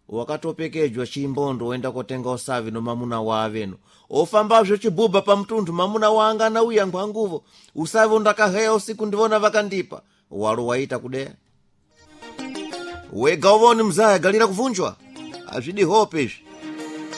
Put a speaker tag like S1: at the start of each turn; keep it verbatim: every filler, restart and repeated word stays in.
S1: wakatopekejwa chimbondo wenda kotenga osavi no mamuna waveno ofambazvo chibuba pa mtundu mamuna wanga na uya ngwanguvo usavi undakaheya usiku ndivona vakandipa walo waita kudeya wega uvoni mzaya galira kuvunjwa azvidi hope izvi